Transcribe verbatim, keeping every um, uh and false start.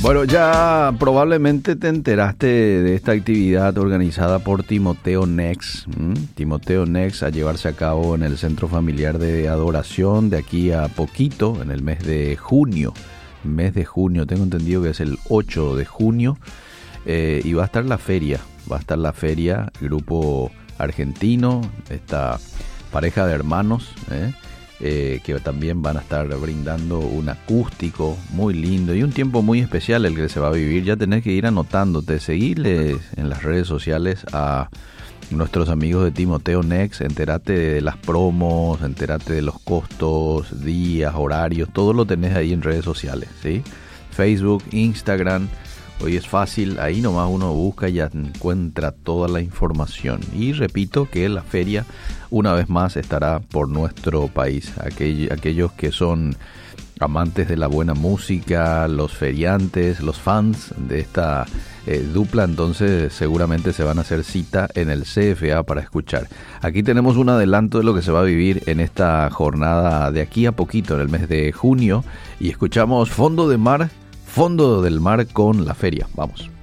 Bueno, ya probablemente te enteraste de esta actividad organizada por Timoteo Next. ¿Mm? Timoteo Next a llevarse a cabo en el Centro Familiar de Adoración de aquí a poquito, en el mes de junio. Mes de junio, tengo entendido que es el ocho de junio. Eh, y va a estar la feria, va a estar la feria, grupo argentino, esta pareja de hermanos, ¿eh? Eh, que también van a estar brindando un acústico muy lindo y un tiempo muy especial el que se va a vivir. Ya tenés que ir anotándote, seguirles en las redes sociales a nuestros amigos de Timoteo Next, entérate de las promos, entérate de los costos, días, horarios, todo lo tenés ahí en redes sociales, ¿sí? Facebook, Instagram. Hoy es fácil, ahí nomás uno busca y ya encuentra toda la información. Y repito que la feria una vez más estará por nuestro país. Aquell- aquellos que son amantes de la buena música, los feriantes, los fans de esta eh, dupla, entonces seguramente se van a hacer cita en el C F A para escuchar. Aquí tenemos un adelanto de lo que se va a vivir en esta jornada de aquí a poquito, en el mes de junio, y escuchamos Fondo de Mar, Fondo del Mar con la feria. Vamos.